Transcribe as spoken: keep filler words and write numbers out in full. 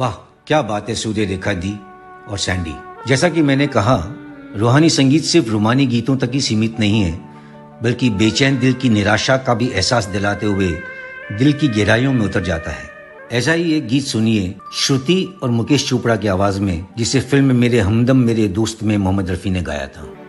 वाह क्या बात है सूर्य रेखा दी और सैंडी। जैसा कि मैंने कहा, रूहानी संगीत सिर्फ रूमानी गीतों तक ही सीमित नहीं है, बल्कि बेचैन दिल की निराशा का भी एहसास दिलाते हुए दिल की गहराइयों में उतर जाता है। ऐसा ही एक गीत सुनिए श्रुति और मुकेश चोपड़ा की आवाज में, जिसे फिल्म मेरे हमदम मेरे दोस्त में मोहम्मद रफी ने गाया था।